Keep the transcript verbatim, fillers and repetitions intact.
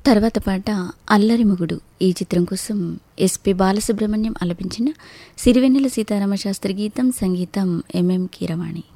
తర్వాత పాట అల్లరి మొగుడు ఈ చిత్రం కోసం ఎస్పి బాలసుబ్రహ్మణ్యం ఆలపించిన సిరివెన్నెల సీతారామ శాస్త్రి గీతం, సంగీతం ఎంఎం కీరవాణి.